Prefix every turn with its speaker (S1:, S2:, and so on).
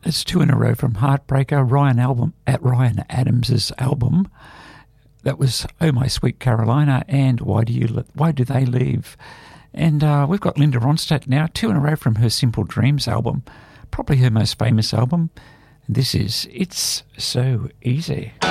S1: It's 2 in a row from Heartbreaker, Ryan Adams's album. That was Oh My Sweet Carolina and Why Do They Leave? And we've got Linda Ronstadt now, 2 in a row from her Simple Dreams album, probably her most famous album. This is It's So Easy.